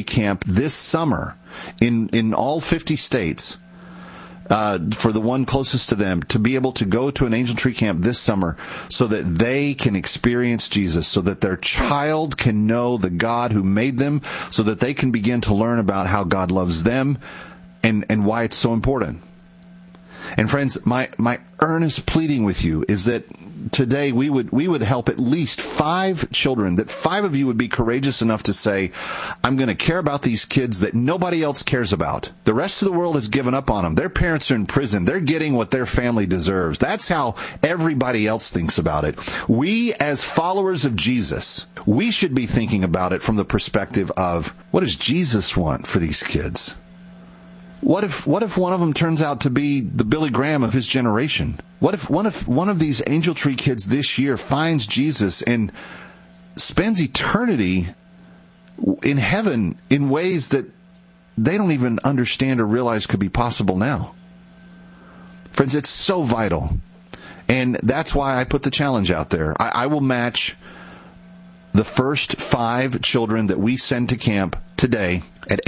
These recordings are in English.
camp this summer in all 50 states, for the one closest to them, to be able to go to an Angel Tree camp this summer so that they can experience Jesus, so that their child can know the God who made them, so that they can begin to learn about how God loves them and why it's so important. And friends, my earnest pleading with you is that today we would help at least 5 children, that 5 of you would be courageous enough to say, I'm going to care about these kids that nobody else cares about. The rest of the world has given up on them. Their parents are in prison. They're getting what their family deserves. That's how everybody else thinks about it. We, as followers of Jesus, we should be thinking about it from the perspective of, what does Jesus want for these kids? What if one of them turns out to be the Billy Graham of his generation? What if one of these Angel Tree kids this year finds Jesus and spends eternity in heaven in ways that they don't even understand or realize could be possible now? Friends, it's so vital. And that's why I put the challenge out there. I will match the first 5 children that we send to camp today at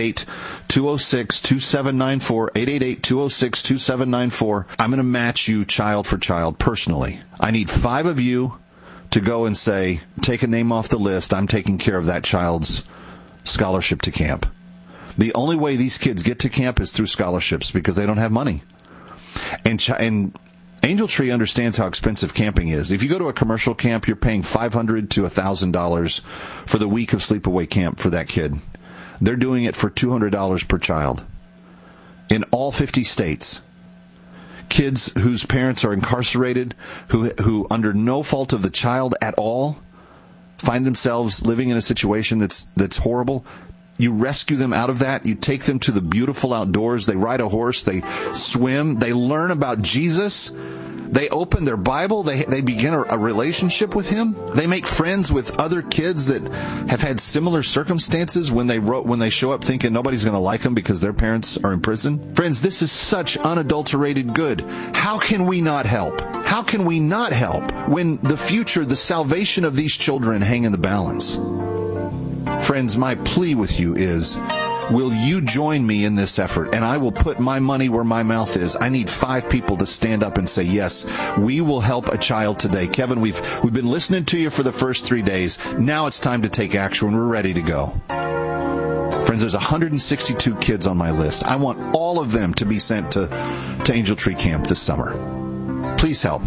888-206-2794, 888-206-2794. I'm going to match you child for child personally. I need 5 of you to go and say, take a name off the list. I'm taking care of that child's scholarship to camp. The only way these kids get to camp is through scholarships because they don't have money. And Angel Tree understands how expensive camping is. If you go to a commercial camp, you're paying $500 to $1,000 for the week of sleepaway camp for that kid. They're doing it for $200 per child in all 50 states. Kids whose parents are incarcerated, who under no fault of the child at all, find themselves living in a situation that's horrible. You rescue them out of that. You take them to the beautiful outdoors. They ride a horse. They swim. They learn about Jesus. They open their Bible. They begin a relationship with Him. They make friends with other kids that have had similar circumstances when they show up thinking nobody's going to like them because their parents are in prison. Friends, this is such unadulterated good. How can we not help? How can we not help when the future, the salvation of these children hang in the balance? Friends, my plea with you is, will you join me in this effort? And I will put my money where my mouth is. I need 5 people to stand up and say, yes, we will help a child today. Kevin, we've been listening to you for the first 3 days. Now it's time to take action. We're ready to go. Friends, there's 162 kids on my list. I want all of them to be sent to Angel Tree Camp this summer. Please help.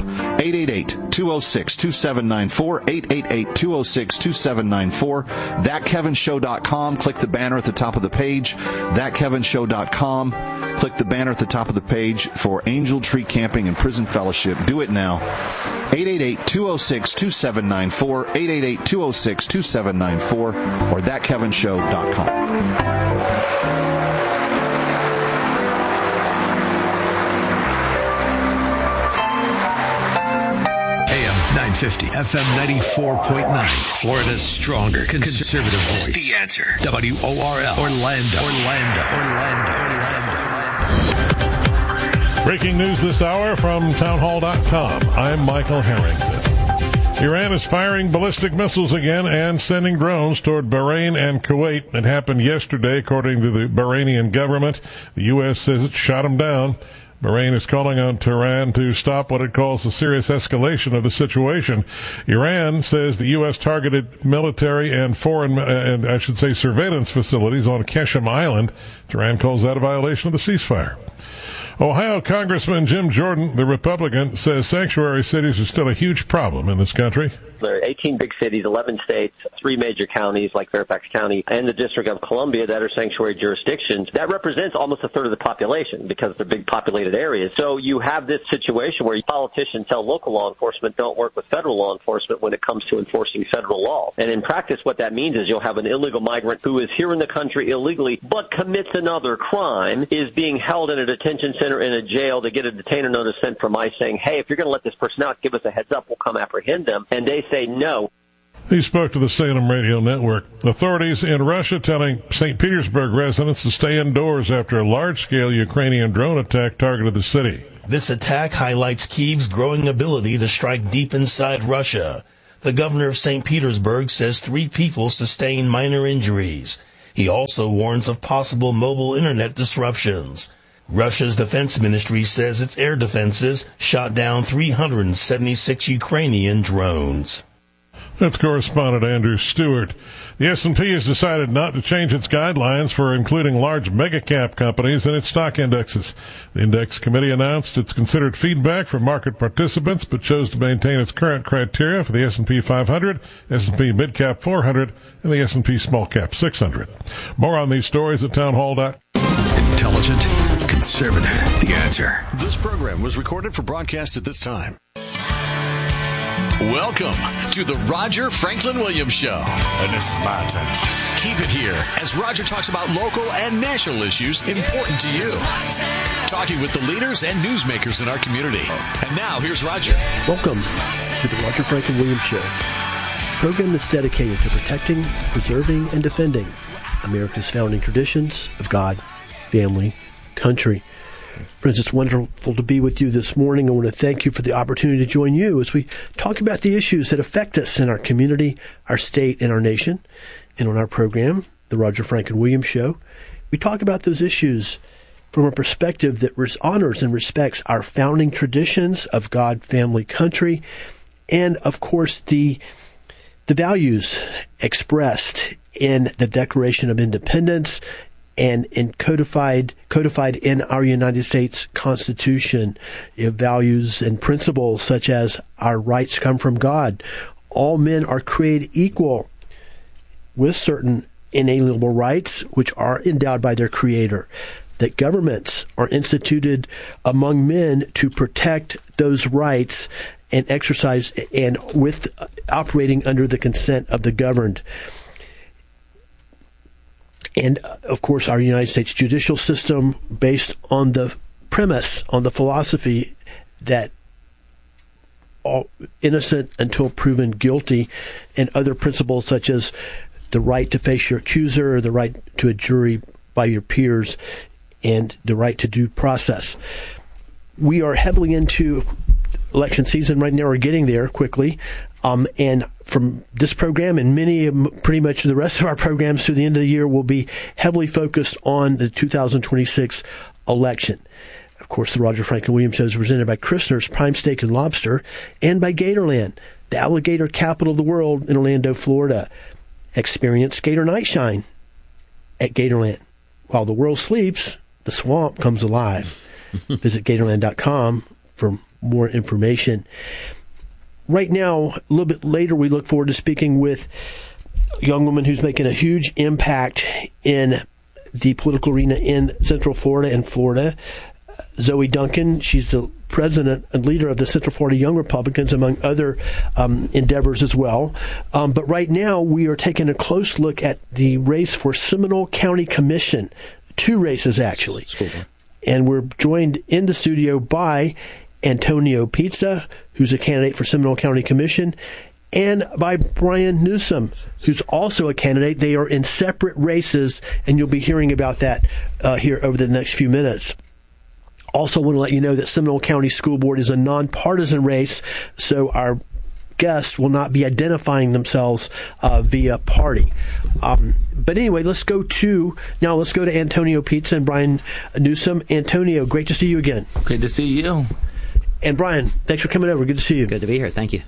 888-206-2794, 888-206-2794, thatkevinshow.com. Click the banner at the top of the page, thatkevinshow.com. Click the banner at the top of the page for Angel Tree Camping and Prison Fellowship. Do it now. 888-206-2794, 888-206-2794, or thatkevinshow.com. 950 FM 94.9. Florida's stronger conservative voice. The Answer. WORL. Orlando. Breaking news this hour from townhall.com. I'm Michael Harrington. Iran is firing ballistic missiles again and sending drones toward Bahrain and Kuwait. It happened yesterday, according to the Bahrainian government. The U.S. says it shot them down. Bahrain is calling on Tehran to stop what it calls the serious escalation of the situation. Iran says the U.S. targeted military and surveillance facilities on Qeshm Island. Tehran calls that a violation of the ceasefire. Ohio Congressman Jim Jordan, the Republican, says sanctuary cities are still a huge problem in this country. There are 18 big cities, 11 states, 3 major counties like Fairfax County and the District of Columbia that are sanctuary jurisdictions. That represents almost a third of the population because they're big populated areas. So you have this situation where politicians tell local law enforcement don't work with federal law enforcement when it comes to enforcing federal law. And in practice, what that means is you'll have an illegal migrant who is here in the country illegally but commits another crime, is being held in a detention center in a jail to get a detainer notice sent from ICE saying, hey, if you're going to let this person out, give us a heads up, we'll come apprehend them. And they say no. He spoke to the Salem Radio Network. Authorities in Russia telling St. Petersburg residents to stay indoors after a large-scale Ukrainian drone attack targeted the city. This attack highlights Kyiv's growing ability to strike deep inside Russia. The governor of St. Petersburg says 3 people sustained minor injuries. He also warns of possible mobile internet disruptions. Russia's defense ministry says its air defenses shot down 376 Ukrainian drones. That's correspondent Andrew Stewart. The S&P has decided not to change its guidelines for including large mega-cap companies in its stock indexes. The index committee announced it's considered feedback from market participants, but chose to maintain its current criteria for the S&P 500, S&P Mid-Cap 400, and the S&P Small-Cap 600. More on these stories at townhall.com. Intelligent, conservative, The Answer. This program was recorded for broadcast at this time. Welcome to the Roger Franklin Williams Show. And this is my turn. Keep it here as Roger talks about local and national issues important to you. Talking with the leaders and newsmakers in our community. And now, here's Roger. Welcome to the Roger Franklin Williams Show, a program that's dedicated to protecting, preserving, and defending America's founding traditions of God, family, country. Friends, it's wonderful to be with you this morning. I want to thank you for the opportunity to join you as we talk about the issues that affect us in our community, our state, and our nation. And on our program, the Roger Franklin Williams Show, we talk about those issues from a perspective that honors and respects our founding traditions of God, family, country, and, of course, the values expressed in the Declaration of Independence and codified in our United States Constitution, values and principles such as our rights come from God. All men are created equal with certain inalienable rights which are endowed by their Creator. That governments are instituted among men to protect those rights and exercise and with operating under the consent of the governed. And, of course, our United States judicial system based on the premise, on the philosophy that all innocent until proven guilty, and other principles such as the right to face your accuser, the right to a jury by your peers, and the right to due process. We are heavily into election season right now. We're getting there quickly. And from this program and pretty much the rest of our programs through the end of the year will be heavily focused on the 2026 election. Of course, the Roger Franklin Williams Show is presented by Christner's Prime Steak and Lobster and by Gatorland, the alligator capital of the world in Orlando, Florida. Experience Gator Night Shine at Gatorland. While the world sleeps, the swamp comes alive. Visit Gatorland.com for more information. Right now, a little bit later, we look forward to speaking with a young woman who's making a huge impact in the political arena in Central Florida and Florida. Zoe Duncan, she's the president and leader of the Central Florida Young Republicans, among other endeavors as well. But right now, we are taking a close look at the race for Seminole County Commission. 2 races, actually. And we're joined in the studio by Antonio Pizza, who's a candidate for Seminole County Commission, and by Brian Newsom, who's also a candidate. They are in separate races, and you'll be hearing about that here over the next few minutes. Also want to let you know that Seminole County School Board is a nonpartisan race, so our guests will not be identifying themselves via party. But anyway, let's go to Antonio Pizza and Brian Newsom. Antonio, great to see you again. Great to see you. And Brian, thanks for coming over. Good to see you. Good to be here. Thank you.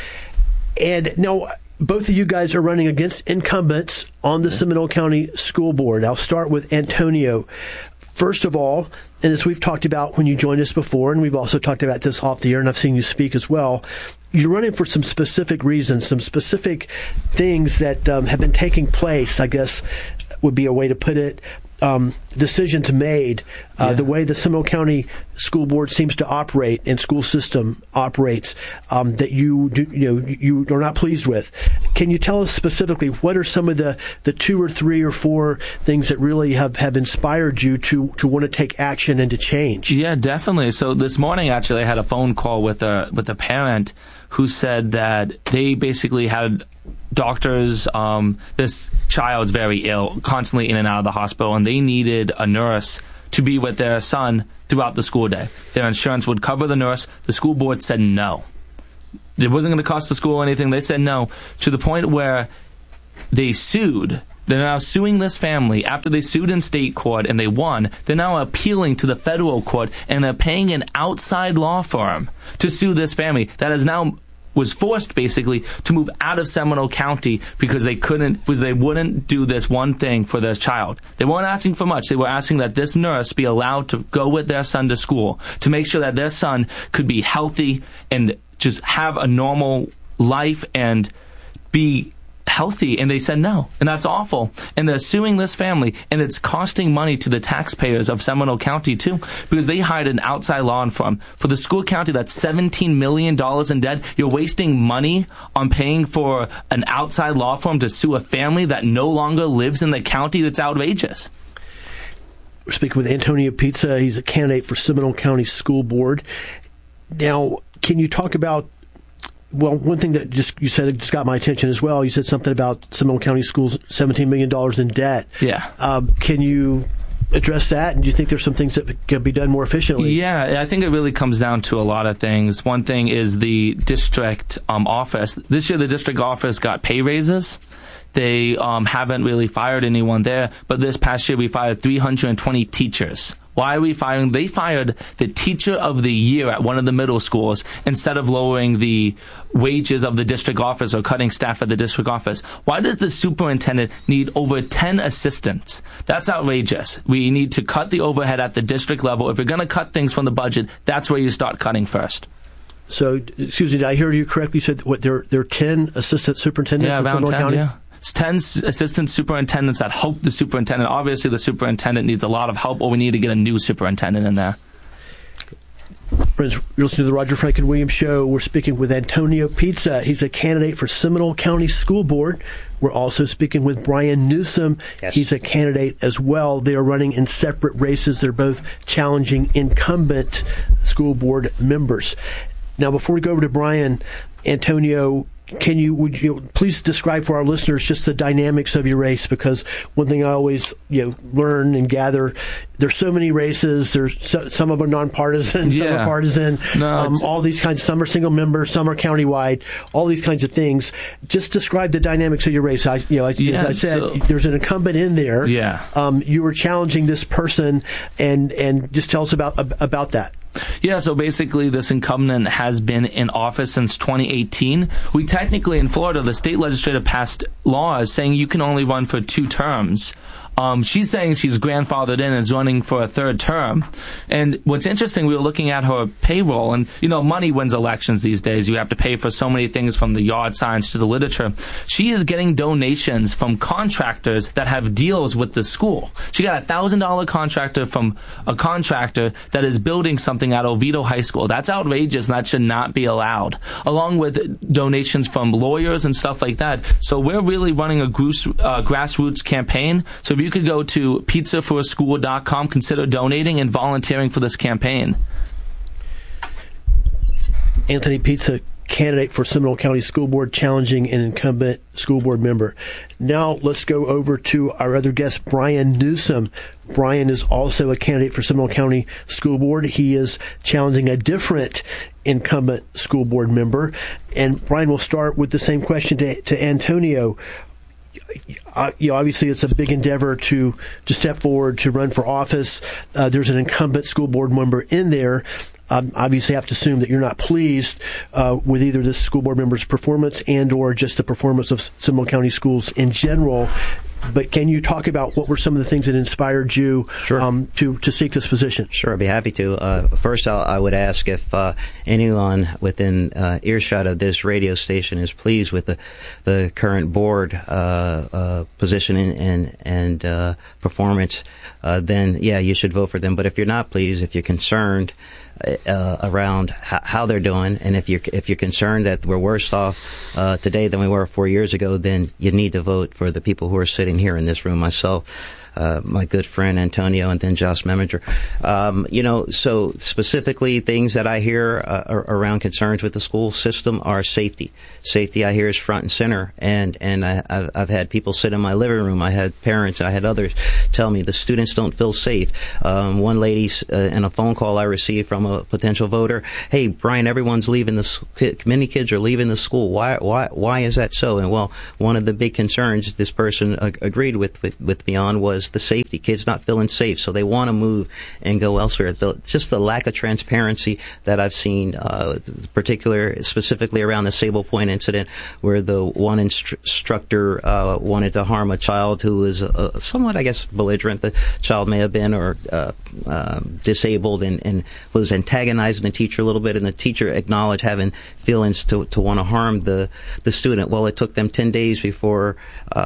And now, both of you guys are running against incumbents on the Seminole County School Board. I'll start with Antonio. First of all, and as we've talked about when you joined us before, and we've also talked about this off the air, and I've seen you speak as well, you're running for some specific reasons, some specific things that have been taking place, I guess would be a way to put it. Decisions made, the way the Seminole County School Board seems to operate and school system operates, that you are not pleased with. Can you tell us specifically what are some of the 2 or 3 or 4 things that really have inspired you to want to take action and to change? Yeah, definitely. So this morning, actually, I had a phone call with a parent who said that they basically had doctors, this child's very ill, constantly in and out of the hospital, and they needed a nurse to be with their son throughout the school day. Their insurance would cover the nurse. The school board said no. It wasn't going to cost the school anything. They said no, to the point where they sued They're now suing this family after they sued in state court and they won. They're now appealing to the federal court and they're paying an outside law firm to sue this family that is now was forced basically to move out of Seminole County because they wouldn't do this one thing for their child. They weren't asking for much. They were asking that this nurse be allowed to go with their son to school to make sure that their son could be healthy and just have a normal life and be healthy, and they said no, and that's awful, and they're suing this family, and it's costing money to the taxpayers of Seminole County too, because they hired an outside law firm for the school county that's $17 million in debt. You're wasting money on paying for an outside law firm to sue a family that no longer lives in the county. That's outrageous. We're speaking with Antonio Pizza. He's a candidate for Seminole County School Board. Now, can you talk about, well, one thing that you said just got my attention as well. You said something about Seminole County Schools, $17 million in debt. Yeah. Can you address that? And do you think there's some things that can be done more efficiently? Yeah, I think it really comes down to a lot of things. One thing is the district office. This year, the district office got pay raises. They haven't really fired anyone there. But this past year, we fired 320 teachers. Why are we firing? They fired the teacher of the year at one of the middle schools instead of lowering the wages of the district office or cutting staff at the district office. Why does the superintendent need over 10 assistants? That's outrageous. We need to cut the overhead at the district level. If you're going to cut things from the budget, that's where you start cutting first. So, excuse me, did I hear you correctly? You said what, there are 10 assistant superintendents in Seminole County? Yeah. It's 10 assistant superintendents that help the superintendent. Obviously, the superintendent needs a lot of help, or we need to get a new superintendent in there. Friends, you're listening to the Roger Franklin Williams Show. We're speaking with Antonio Pizza. He's a candidate for Seminole County School Board. We're also speaking with Brian Newsom. Yes. He's a candidate as well. They are running in separate races. They're both challenging incumbent school board members. Now, before we go over to Brian, Antonio, would you please describe for our listeners just the dynamics of your race? Because one thing I always learn and gather, there's so many races. Some of them are nonpartisan, some are partisan. All these kinds. Some are single member, some are countywide. All these kinds of things. Just describe the dynamics of your race. I said there's an incumbent in there. Yeah. You were challenging this person, and just tell us about that. Yeah, so basically this incumbent has been in office since 2018. We technically, in Florida, the state legislature passed laws saying you can only run for 2 terms. She's saying she's grandfathered in and is running for a 3rd term. And what's interesting, we were looking at her payroll, and, money wins elections these days. You have to pay for so many things, from the yard signs to the literature. She is getting donations from contractors that have deals with the school. She got a $1,000 contractor from a contractor that is building something at Oviedo High School. That's outrageous, and that should not be allowed, along with donations from lawyers and stuff like that. So we're really running a grassroots campaign. So if you could go to pizzaforaschool.com, consider donating and volunteering for this campaign. Anthony Pizza, candidate for Seminole County School Board, challenging an incumbent school board member. Now let's go over to our other guest, Brian Newsom. Brian is also a candidate for Seminole County School Board. He is challenging a different incumbent school board member. And Brian, will start with the same question to Antonio. Obviously, it's a big endeavor to step forward to run for office. There's an incumbent school board member in there. Obviously, I have to assume that you're not pleased with either this school board member's performance and or just the performance of Seminole County schools in general. But can you talk about what were some of the things that inspired you to seek this position? Sure, I'd be happy to. First, I would ask if anyone within earshot of this radio station is pleased with the current board position and performance, then, you should vote for them. But if you're not pleased, if you're concerned around how they're doing, and if you're concerned that we're worse off today than we were 4 years ago, then you need to vote for the people who are sitting here in this room. Myself, my good friend Antonio, and then Josh Meminger. So specifically things that I hear around concerns with the school system are safety. Safety, I hear, is front and center. And I've had people sit in my living room. I had parents, I had others tell me the students don't feel safe. One lady in a phone call I received from a potential voter, "Hey, Brian, everyone's leaving many kids are leaving the school. Why is that so?" And well, one of the big concerns this person agreed with me on was the safety. Kids not feeling safe, so they want to move and go elsewhere. Just the lack of transparency that I've seen, specifically around the Sable Point incident, where the one instructor wanted to harm a child who was somewhat, I guess, belligerent. The child may have been or disabled and was antagonizing the teacher a little bit, and the teacher acknowledged having feelings to want to harm the student. Well, it took them 10 days before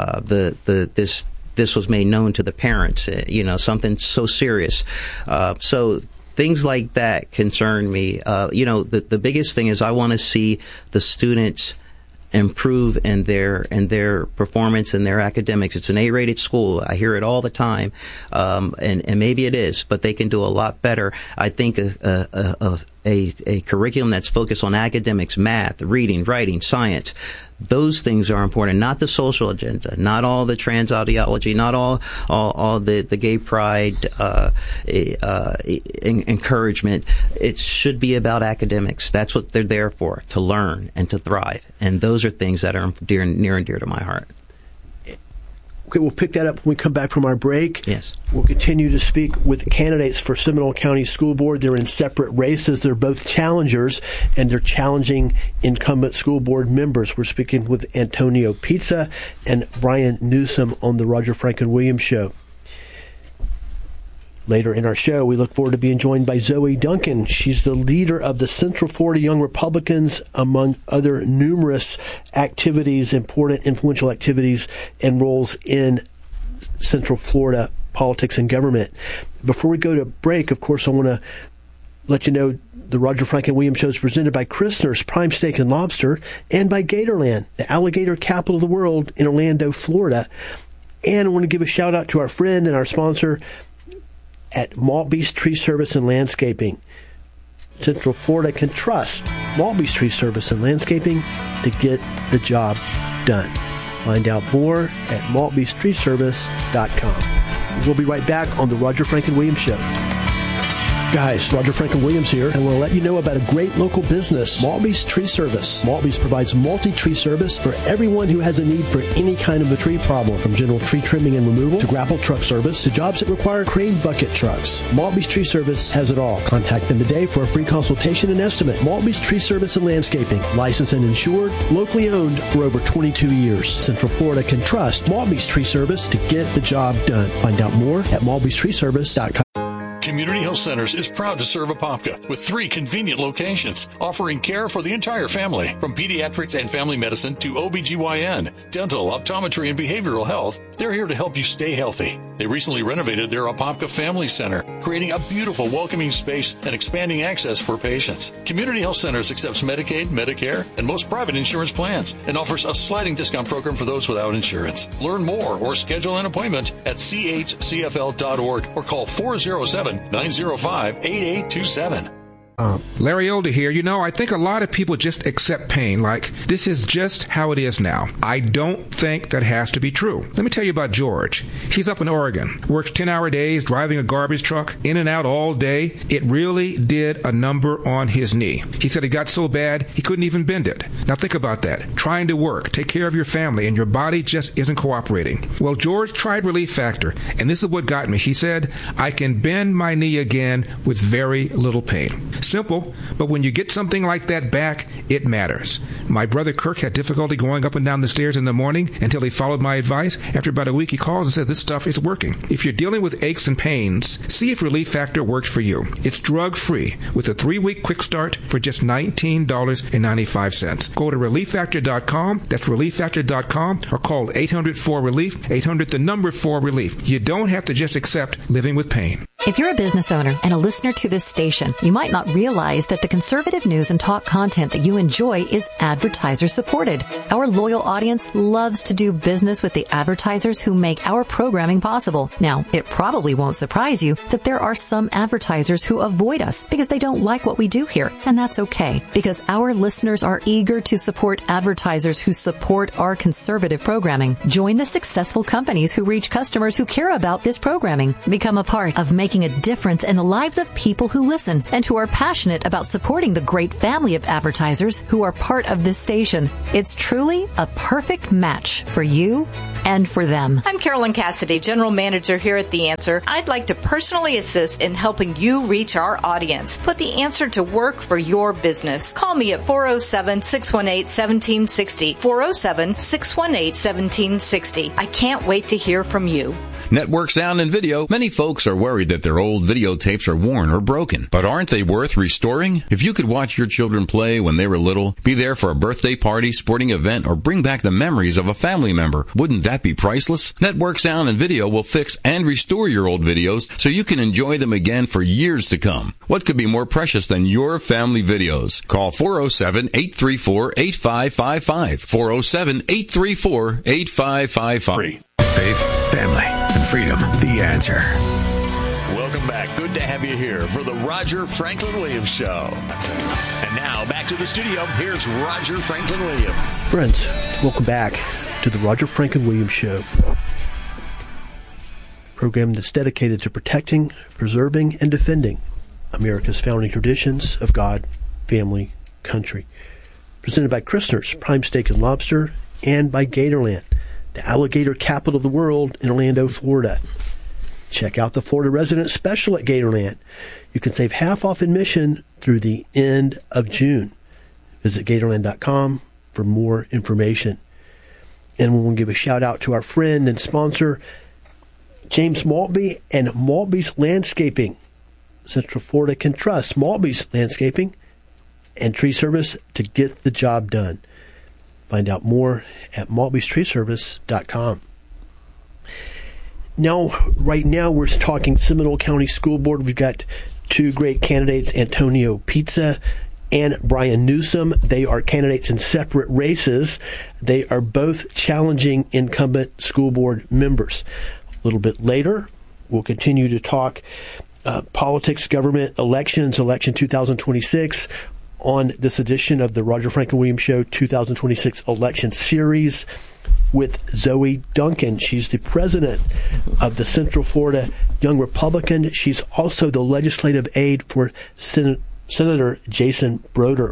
this was made known to the parents. Something so serious. So things like that concern me. The biggest thing is I want to see the students improve in their performance and their academics. It's an A-rated school. I hear it all the time, and maybe it is, but they can do a lot better. I think a curriculum that's focused on academics, math, reading, writing, science. Those things are important, not the social agenda, not all the trans ideology, not all the gay pride encouragement. It should be about academics. That's what they're there for, to learn and to thrive. And those are things that are near and dear to my heart. Okay, we'll pick that up when we come back from our break. Yes. We'll continue to speak with candidates for Seminole County School Board. They're in separate races. They're both challengers, and they're challenging incumbent school board members. We're speaking with Antonio Pizza and Brian Newsom on the Roger Franklin Williams Show. Later in our show, we look forward to being joined by Zoe Duncan. She's the leader of the Central Florida Young Republicans, among other numerous activities, important, influential activities and roles in Central Florida politics and government. Before we go to break, of course, I want to let you know the Roger Franklin Williams Show is presented by Christner's Prime Steak and Lobster and by Gatorland, the alligator capital of the world in Orlando, Florida. And I want to give a shout out to our friend and our sponsor at Maltby's Tree Service and Landscaping. Central Florida can trust Maltby's Tree Service and Landscaping to get the job done. Find out more at maltbystreeservice.com. We'll be right back on the Roger Franklin Williams Show. Guys, Roger Franklin Williams here, and we'll let you know about a great local business, Maltby's Tree Service. Maltby's provides multi-tree service for everyone who has a need for any kind of a tree problem, from general tree trimming and removal to grapple truck service to jobs that require crane bucket trucks. Maltby's Tree Service has it all. Contact them today for a free consultation and estimate. Maltby's Tree Service and Landscaping, licensed and insured, locally owned for over 22 years. Central Florida can trust Maltby's Tree Service to get the job done. Find out more at maltbystreeservice.com. Community Health Centers is proud to serve Apopka with 3 convenient locations, offering care for the entire family, from pediatrics and family medicine to OBGYN, dental, optometry, and behavioral health. They're here to help you stay healthy. They recently renovated their Apopka Family Center, creating a beautiful, welcoming space and expanding access for patients. Community Health Centers accepts Medicaid, Medicare, and most private insurance plans, and offers a sliding discount program for those without insurance. Learn more or schedule an appointment at chcfl.org or call 407-905-8827. Larry Older here. I think a lot of people just accept pain like this is just how it is now. I don't think that has to be true. Let me tell you about George. He's up in Oregon, works 10-hour days, driving a garbage truck, in and out all day. It really did a number on his knee. He said it got so bad he couldn't even bend it. Now think about that. Trying to work, take care of your family, and your body just isn't cooperating. Well, George tried Relief Factor, and this is what got me. He said, I can bend my knee again with very little pain. Simple, but when you get something like that back, it matters. My brother Kirk had difficulty going up and down the stairs in the morning until he followed my advice. After about a week, he calls and says, this stuff is working. If you're dealing with aches and pains, see if Relief Factor works for you. It's drug-free with a 3-week quick start for just $19.95. Go to ReliefFactor.com. That's ReliefFactor.com, or call 800-4-RELIEF, 800 the number 4-RELIEF. You don't have to just accept living with pain. If you're a business owner and a listener to this station, you might not realize that the conservative news and talk content that you enjoy is advertiser supported. Our loyal audience loves to do business with the advertisers who make our programming possible. Now, it probably won't surprise you that there are some advertisers who avoid us because they don't like what we do here, and that's okay, because our listeners are eager to support advertisers who support our conservative programming. Join the successful companies who reach customers who care about this programming. Become a part of making a difference in the lives of people who listen and who are passionate about supporting the great family of advertisers who are part of this station. It's truly a perfect match for you and for them. I'm Carolyn Cassidy, General Manager here at The Answer. I'd like to personally assist in helping you reach our audience. Put The Answer to work for your business. Call me at 407-618-1760. 407-618-1760. I can't wait to hear from you. Network Sound and Video. Many folks are worried that their old videotapes are worn or broken. But aren't they worth restoring? If you could watch your children play when they were little, be there for a birthday party, sporting event, or bring back the memories of a family member, wouldn't that be priceless? Network Sound and Video will fix and restore your old videos so you can enjoy them again for years to come. What could be more precious than your family videos? Call 407-834-8555. 407-834-8555. Faith, family, and freedom. The Answer. Welcome back. Good to have you here for the Roger Franklin Williams Show. And now, back to the studio. Here's Roger Franklin Williams. Friends, welcome back to the Roger Franklin Williams Show. Program that's dedicated to protecting, preserving, and defending America's founding traditions of God, family, country. Presented by Christner's Prime Steak and Lobster and by Gatorland, the alligator capital of the world in Orlando, Florida. Check out the Florida Resident Special at Gatorland. You can save half off admission through the end of June. Visit Gatorland.com for more information. And we'll give a shout out to our friend and sponsor, James Maltby and Maltby's Landscaping. Central Florida can trust Maltby's Landscaping and Tree Service to get the job done. Find out more at maltbystreeservice.com. Now, right now, we're talking Seminole County School Board. We've got two great candidates, Antonio Pizza and Brian Newsom. They are candidates in separate races. They are both challenging incumbent school board members. A little bit later, we'll continue to talk politics, government, elections, election 2026 on this edition of the Roger Franklin Williams Show 2026 Election Series with Zoe Duncan. She's the president of the Central Florida Young Republican. She's also the legislative aide for Senator Jason Broder.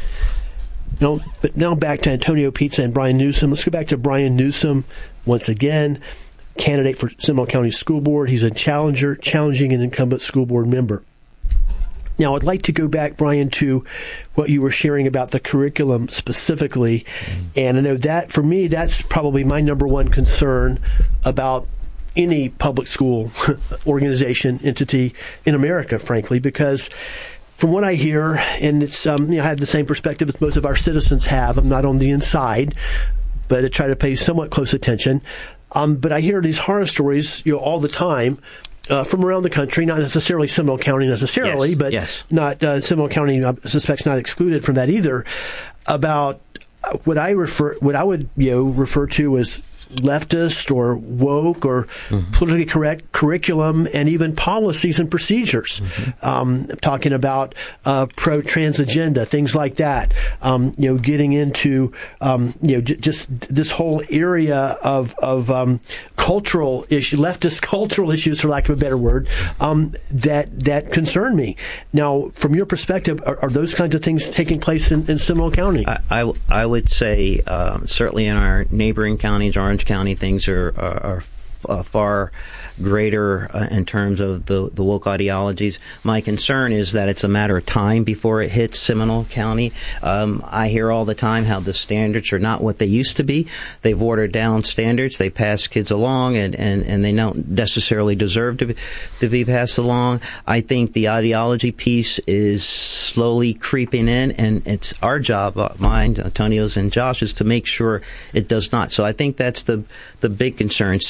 But now back to Antonio Pizza and Brian Newsom. Let's go back to Brian Newsom once again, candidate for Seminole County School Board. He's a challenging an incumbent school board member. Now, I'd like to go back, Brian, to what you were sharing about the curriculum specifically. And I know that, for me, that's probably my number one concern about any public school organization, entity in America, frankly, because from what I hear, and it's I have the same perspective as most of our citizens have. I'm not on the inside, but I try to pay somewhat close attention. But I hear these horror stories, all the time. From around the country, not necessarily Seminole County but not Seminole County, I suspect, not excluded from that either, about what I would refer to as leftist or woke or politically correct curriculum and even policies and procedures. Talking about pro-trans agenda, things like that. Getting into just this whole area of cultural issue, leftist cultural issues, for lack of a better word, that concern me. Now, from your perspective, are those kinds of things taking place in Seminole County? I would say certainly in our neighboring counties, Orange County, things are far greater in terms of the woke ideologies. My concern is that it's a matter of time before it hits Seminole County. I hear all the time how the standards are not what they used to be. They've watered down standards. They pass kids along, and they don't necessarily deserve to be passed along. I think the ideology piece is slowly creeping in, and it's our job, mine, Antonio's and Josh's, to make sure it does not. So I think that's the big concern, seeing what's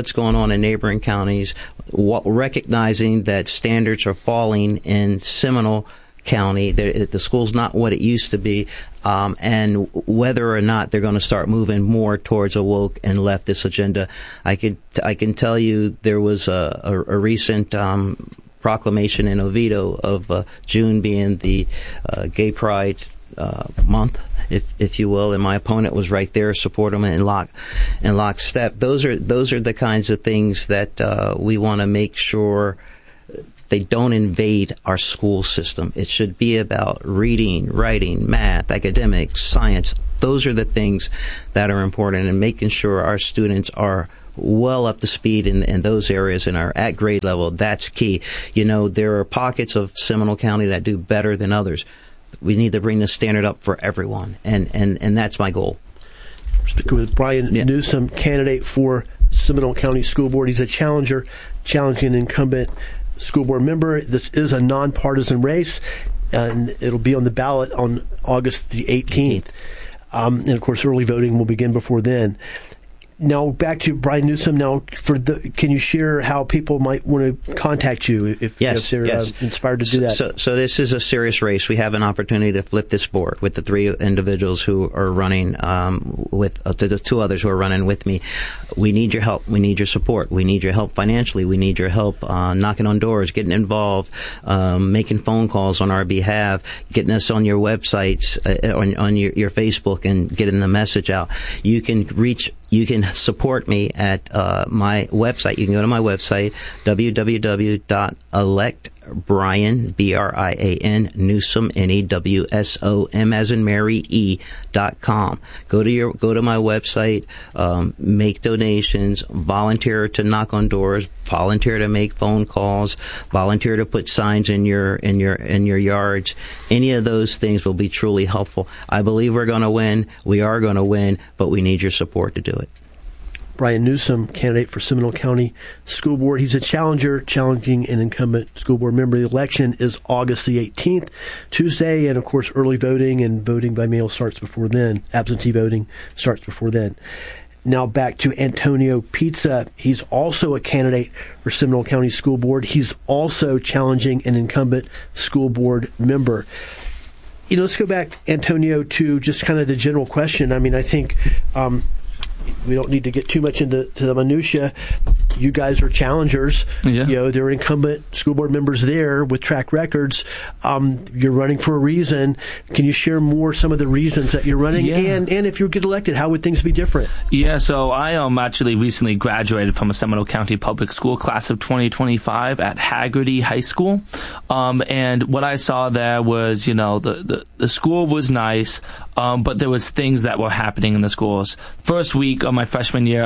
what's going on in neighboring counties, recognizing that standards are falling in Seminole County. The school's not what it used to be, and whether or not they're going to start moving more towards a woke and leftist agenda. I can tell you there was a recent proclamation in Oviedo of June being the Gay Pride month, if you will, and my opponent was right there, support them in lockstep. Those are the kinds of things that we want to make sure they don't invade our school system. It should be about reading, writing, math, academics, science. Those are the things that are important, and making sure our students are well up to speed in those areas and are at grade level. That's key. There are pockets of Seminole County that do better than others. We need to bring the standard up for everyone, and that's my goal. Speaking with Brian Newsom, candidate for Seminole County School Board. He's a challenging an incumbent school board member. This is a nonpartisan race, and it'll be on the ballot on August the 18th. And, of course, early voting will begin before then. Now, back to Brian Newsom. Now, can you share how people might want to contact you if they're inspired to do that? So this is a serious race. We have an opportunity to flip this board with the three individuals who are running, with the two others who are running with me. We need your help. We need your support. We need your help financially. We need your help knocking on doors, getting involved, making phone calls on our behalf, getting us on your websites, on your Facebook, and getting the message out. You can support me at my website. You can go to my website, www.electbrian, Brian, Newsom, Newsom, as in Mary, E.com. Go to my website, make donations, volunteer to knock on doors, volunteer to make phone calls, volunteer to put signs in your yards. Any of those things will be truly helpful. I believe we're going to win. We are going to win, but we need your support to do it. Brian Newsom, candidate for Seminole County School Board. He's a challenging an incumbent school board member. The election is August the 18th, Tuesday, and of course early voting and voting by mail starts before then. Absentee voting starts before then. Now back to Antonio Pizza. He's also a candidate for Seminole County School Board. He's also challenging an incumbent school board member. Let's go back, Antonio, to just kind of the general question. I mean, I think we don't need to get too much into the minutia. You guys are challengers. Yeah. There are incumbent school board members there with track records. You're running for a reason. Can you share some of the reasons that you're running? Yeah. And if you get elected, how would things be different? Yeah, so I actually recently graduated from a Seminole County Public School class of 2025 at Hagerty High School. And what I saw there was, the school was nice, but there was things that were happening in the schools. First week of my freshman year,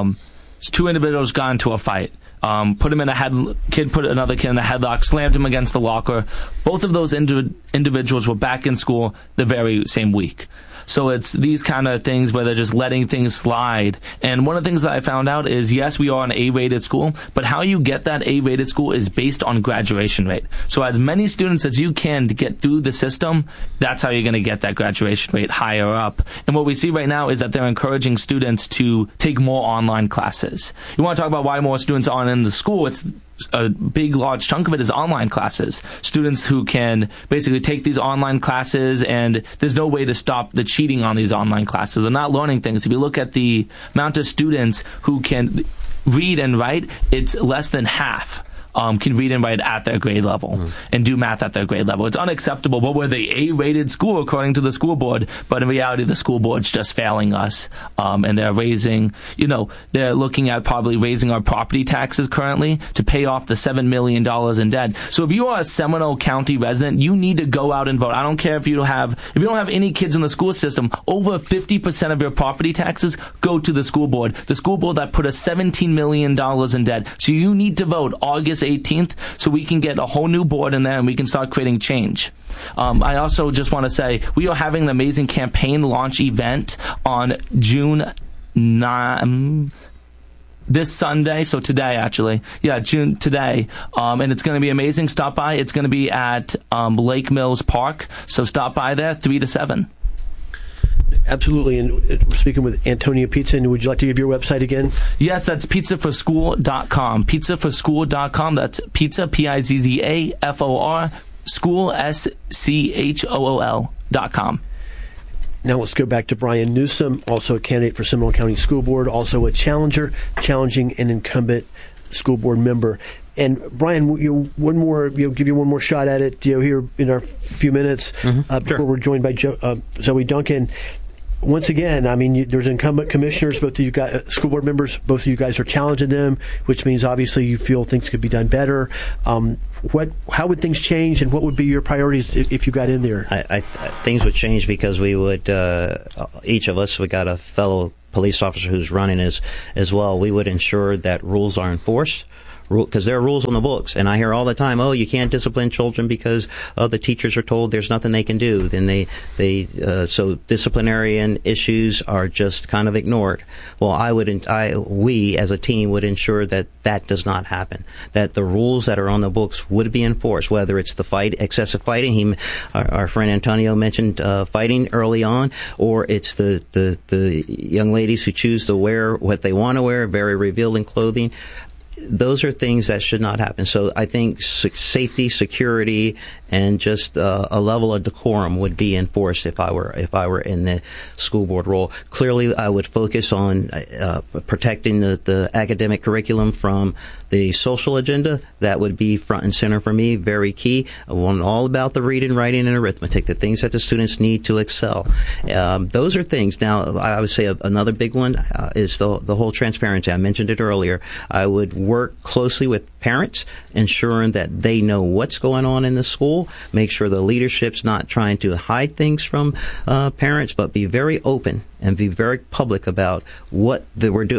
two individuals got into a fight. Put him in kid put another kid in a headlock, slammed him against the locker. Both of those individuals were back in school the very same week. So it's these kind of things where they're just letting things slide. And one of the things that I found out is, yes, we are an A-rated school, but how you get that A-rated school is based on graduation rate. So as many students as you can to get through the system, that's how you're going to get that graduation rate higher up. And what we see right now is that they're encouraging students to take more online classes. You want to talk about why more students aren't in the school? It's a big, large chunk of it is online classes. Students who can basically take these online classes, and there's no way to stop the cheating on these online classes. They're not learning things. If you look at the amount of students who can read and write, it's less than half. Can read and write at their grade level and do math at their grade level. It's unacceptable. But we're the A-rated school according to the school board. But in reality, the school board's just failing us. And they're they're looking at probably raising our property taxes currently to pay off the $7 million in debt. So if you are a Seminole County resident, you need to go out and vote. I don't care if you don't have any kids in the school system, over 50% of your property taxes go to the school board. The school board that put us $17 million in debt. So you need to vote August 18th so we can get a whole new board in there and we can start creating change. I also just want to say we are having an amazing campaign launch event on June 9th. This Sunday, so today actually. Yeah, today. And it's going to be amazing. Stop by. It's going to be at Lake Mills Park. So stop by there, 3 to 7. Absolutely. And we're speaking with Antonio Pizza. And would you like to give your website again? Yes, that's pizzaforschool.com. Pizzaforschool.com. That's pizza, P-I-Z-Z-A-F-O-R, school, S-C-H-O-O-L.com. Now let's go back to Brian Newsom, also a candidate for Seminole County School Board, also a challenging an incumbent school board member. And Brian, give you one more shot at it, here in our few minutes before we're joined by Zoe Duncan. Once again, I mean, there's incumbent commissioners, both of you guys, school board members, both of you guys are challenging them, which means obviously you feel things could be done better. How would things change, and what would be your priorities if you got in there? Things would change because we would, each of us, we got a fellow police officer who's running as well. We would ensure that rules are enforced, because there are rules on the books, and I hear all the time, you can't discipline children because the teachers are told there's nothing they can do. Then so disciplinary issues are just kind of ignored. Well, we as a team would ensure that does not happen. That the rules that are on the books would be enforced, whether it's the excessive fighting. Our friend Antonio mentioned fighting early on, or it's the young ladies who choose to wear what they want to wear, very revealing clothing. Those are things that should not happen. So I think safety, security, and just a level of decorum would be enforced if I were in the school board role. Clearly, I would focus on protecting the academic curriculum from the social agenda. That would be front and center for me, very key. I want all about the reading, writing, and arithmetic, the things that the students need to excel. Those are things. Now, I would say another big one is the whole transparency. I mentioned it earlier. I would work closely with parents, ensuring that they know what's going on in the school, make sure the leadership's not trying to hide things from parents, but be very open and be very public about what they are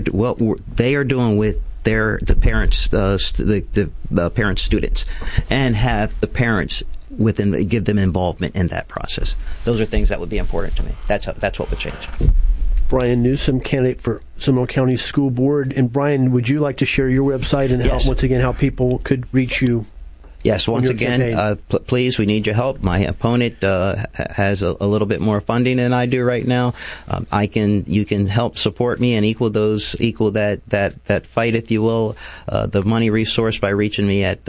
doing with the parents, the parents' students, and have the parents give them involvement in that process. Those are things that would be important to me. That's what would change. Brian Newsom, candidate for Seminole County School Board. And Brian, would you like to share your website and how people could reach you? Yes, once again, please, we need your help. My opponent has a little bit more funding than I do right now. You can help support me and equal that fight, if you will, the money resource by reaching me at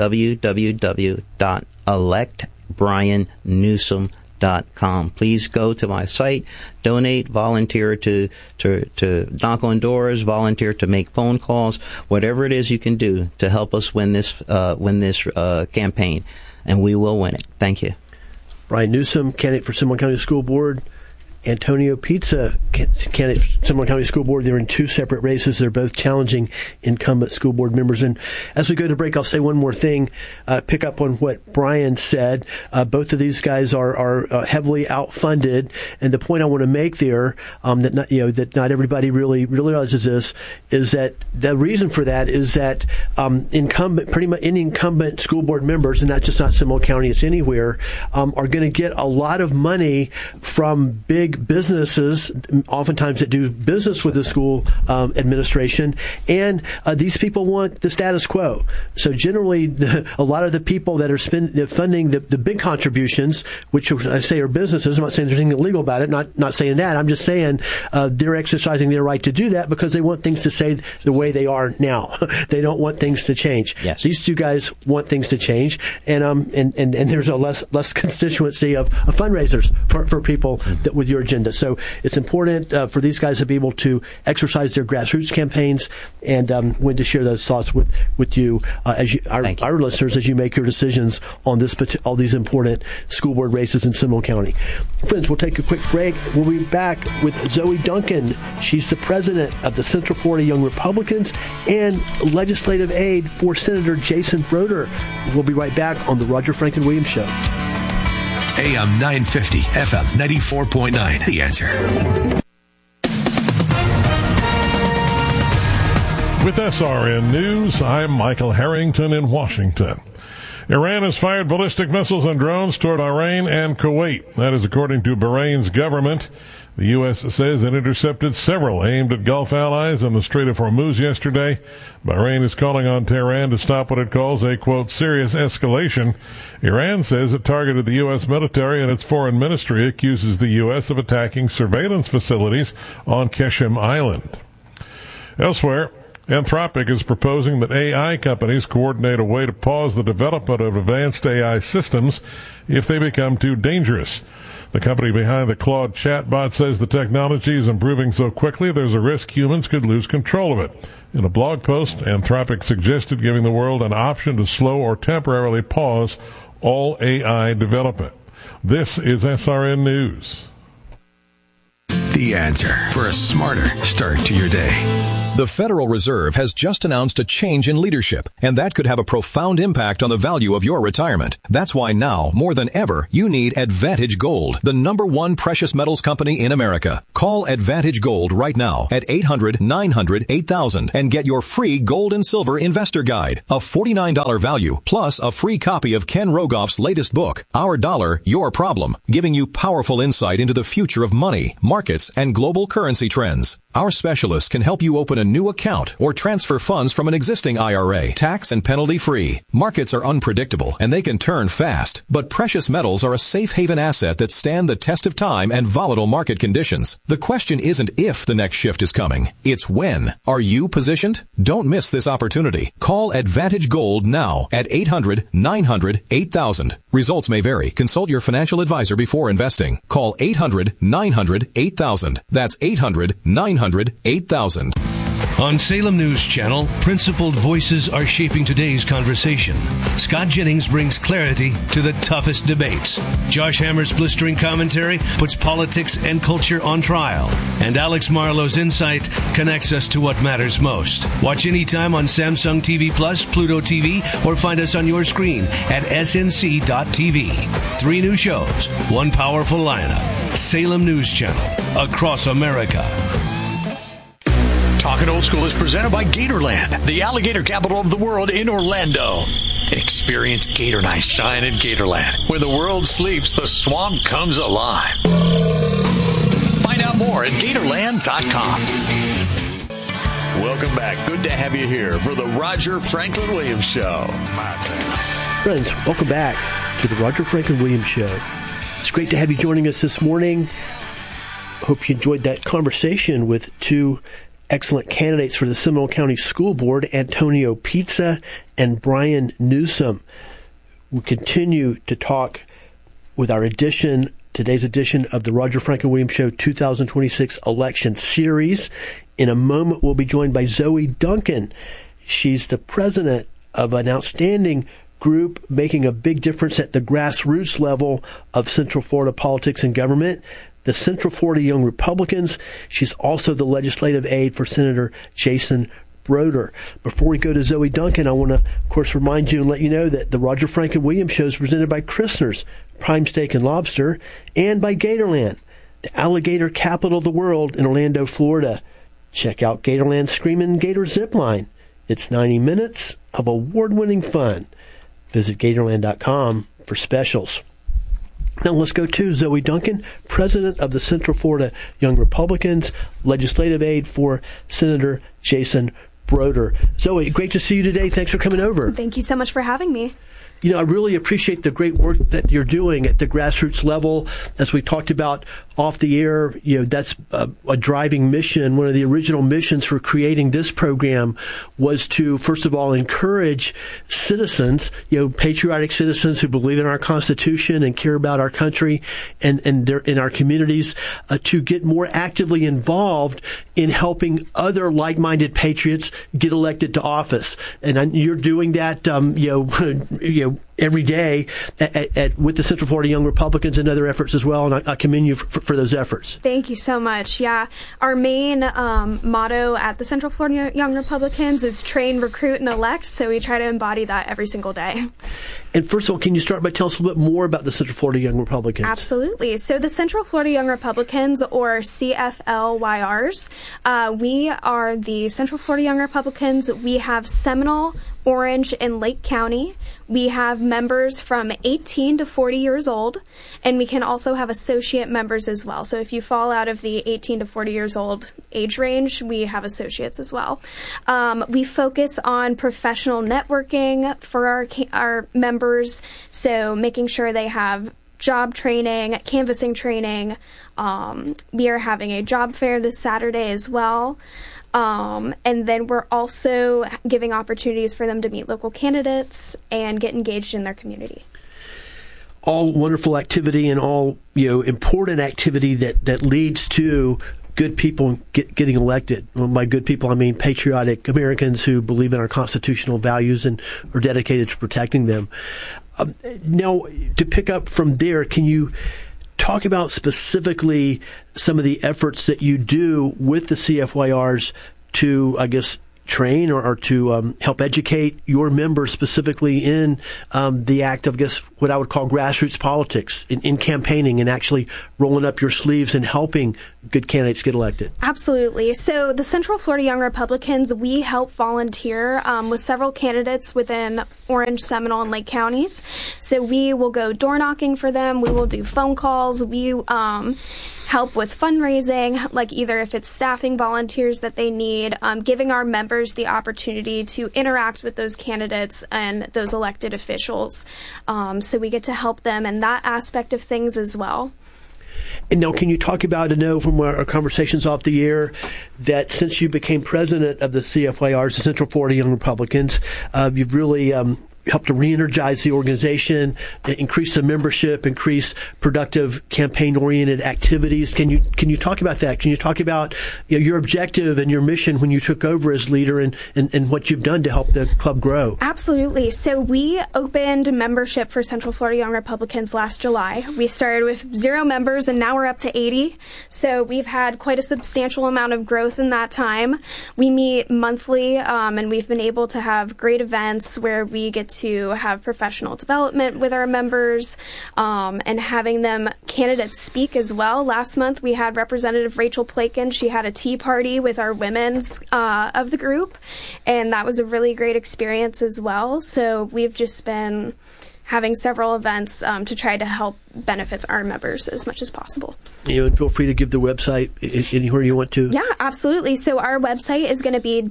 www.electbriannewsom.com. Please go to my site, donate, volunteer to knock on doors, volunteer to make phone calls, whatever it is you can do to help us win this campaign, and we will win it. Thank you. Brian Newsom, candidate for Seminole County School Board. Antonio Pizza, candidate for Seminole County School Board. They're in two separate races. They're both challenging incumbent school board members. And as we go to break, I'll say one more thing, pick up on what Brian said. Both of these guys are heavily outfunded. And the point I want to make there, that not everybody really realizes this, is that the reason for that is that incumbent school board members, and that's just not Seminole County, it's anywhere, are going to get a lot of money from big businesses, oftentimes that do business with the school administration, and these people want the status quo. So generally, a lot of the people that are funding the big contributions, which I say are businesses, I'm not saying there's anything illegal about it, not saying that, I'm just saying they're exercising their right to do that because they want things to stay the way they are now. They don't want things to change. Yes. These two guys want things to change, and there's a less constituency of fundraisers for people that with your agenda. So it's important for these guys to be able to exercise their grassroots campaigns, and when to share those thoughts with you, our listeners, as you make your decisions on all these important school board races in Seminole County. Friends, we'll take a quick break. We'll be back with Zoe Duncan. She's the president of the Central Florida Young Republicans and legislative aide for Senator Jason Broder. We'll be right back on the Roger Franklin Williams Show. AM 950, FM 94.9. The Answer. With SRN News, I'm Michael Harrington in Washington. Iran has fired ballistic missiles and drones toward Bahrain and Kuwait. That is according to Bahrain's government. The U.S. says it intercepted several aimed at Gulf allies in the Strait of Hormuz yesterday. Bahrain is calling on Tehran to stop what it calls a, quote, serious escalation. Iran says it targeted the U.S. military, and its foreign ministry accuses the U.S. of attacking surveillance facilities on Qeshm Island. Elsewhere, Anthropic is proposing that AI companies coordinate a way to pause the development of advanced AI systems if they become too dangerous. The company behind the Claude chatbot says the technology is improving so quickly there's a risk humans could lose control of it. In a blog post, Anthropic suggested giving the world an option to slow or temporarily pause all AI development. This is SRN News. The Answer for a smarter start to your day. The Federal Reserve has just announced a change in leadership, and that could have a profound impact on the value of your retirement. That's why now, more than ever, you need Advantage Gold, the #1 precious metals company in America. Call Advantage Gold right now at 800-900-8000 and get your free gold and silver investor guide, a $49 value, plus a free copy of Ken Rogoff's latest book, Our Dollar, Your Problem, giving you powerful insight into the future of money, markets, and global currency trends. Our specialists can help you open a new account or transfer funds from an existing IRA, tax and penalty free. Markets are unpredictable and they can turn fast, but precious metals are a safe haven asset that stand the test of time and volatile market conditions. The question isn't if the next shift is coming, it's when. Are you positioned? Don't miss this opportunity. Call Advantage Gold now at 800-900-8000. Results may vary. Consult your financial advisor before investing. Call 800-900-8000. That's 800-900-8000. On Salem News Channel, principled voices are shaping today's conversation. Scott Jennings brings clarity to the toughest debates. Josh Hammer's blistering commentary puts politics and culture on trial. And Alex Marlowe's insight connects us to what matters most. Watch anytime on Samsung TV Plus, Pluto TV, or find us on your screen at snc.tv. 3 new shows, 1 powerful lineup. Salem News Channel, across America. Talking Old School is presented by Gatorland, the alligator capital of the world in Orlando. Experience Gator Night Shine in Gatorland. When the world sleeps, the swamp comes alive. Find out more at Gatorland.com. Welcome back. Good to have you here for the Roger Franklin Williams Show. Friends, welcome back to the Roger Franklin Williams Show. It's great to have you joining us this morning. Hope you enjoyed that conversation with 2 excellent candidates for the Seminole County School Board, Antonio Pizza and Brian Newsom. We continue to talk with our today's edition of the Roger Franklin Williams Show 2026 election series. In a moment, we'll be joined by Zoe Duncan. She's the president of an outstanding group making a big difference at the grassroots level of Central Florida politics and government, the Central Florida Young Republicans. She's also the legislative aide for Senator Jason Broder. Before we go to Zoe Duncan, I want to, of course, remind you and let you know that the Roger Franklin Williams Show is presented by Christner's Prime Steak and Lobster and by Gatorland, the alligator capital of the world in Orlando, Florida. Check out Gatorland's Screamin' Gator Zipline. It's 90 minutes of award-winning fun. Visit Gatorland.com for specials. Now let's go to Zoe Duncan, president of the Central Florida Young Republicans, legislative aide for Senator Jason Broder. Zoe, great to see you today. Thanks for coming over. Thank you so much for having me. You know, I really appreciate the great work that you're doing at the grassroots level. As we talked about off the air, you know, that's a driving mission. One of the original missions for creating this program was to, first of all, encourage citizens, you know, patriotic citizens who believe in our Constitution and care about our country and in our communities, to get more actively involved in helping other like-minded patriots get elected to office. And you're doing that, every day with the Central Florida Young Republicans and other efforts as well, and I commend you for those efforts. Thank you so much. Yeah, our main motto at the Central Florida Young Republicans is train, recruit, and elect, so we try to embody that every single day. And first of all, can you start by telling us a little bit more about the Central Florida Young Republicans? Absolutely. So the Central Florida Young Republicans, or CFLYRs, we are the Central Florida Young Republicans. We have Seminole, Orange, and Lake County. We have members from 18 to 40 years old, and we can also have associate members as well. So if you fall out of the 18 to 40 years old age range, we have associates as well. We focus on professional networking for our members, so making sure they have job training, canvassing training. We are having a job fair this Saturday as well. And then we're also giving opportunities for them to meet local candidates and get engaged in their community. All wonderful activity and all important activity that leads to good people getting elected. Well, by good people, I mean patriotic Americans who believe in our constitutional values and are dedicated to protecting them. Now, to pick up from there, can you talk about specifically some of the efforts that you do with the CFYRs to, I guess, train or to help educate your members specifically in the act of, I guess, what I would call grassroots politics, in campaigning and actually rolling up your sleeves and helping good candidates get elected? Absolutely. So the Central Florida Young Republicans, we help volunteer with several candidates within Orange, Seminole, and Lake counties. So we will go door knocking for them. We will do phone calls. We help with fundraising, like either if it's staffing volunteers that they need, giving our members the opportunity to interact with those candidates and those elected officials. So we get to help them in that aspect of things as well. And now, can you talk about, I know from our conversations off the air, that since you became president of the CFYRs, the Central Florida Young Republicans, you've really helped to re-energize the organization, increase the membership, increase productive campaign-oriented activities. Can you talk about that? Can you talk about your objective and your mission when you took over as leader and what you've done to help the club grow? Absolutely. So we opened membership for Central Florida Young Republicans last July. We started with 0 members, and now we're up to 80. So we've had quite a substantial amount of growth in that time. We meet monthly, and we've been able to have great events where we get to have professional development with our members, and having them candidates speak as well. Last month we had Representative Rachel Plakin. She had a tea party with our women's of the group, and that was a really great experience as well. So we've just been having several events to try to help benefit our members as much as possible. And feel free to give the website anywhere you want to. Yeah, absolutely. So our website is going to be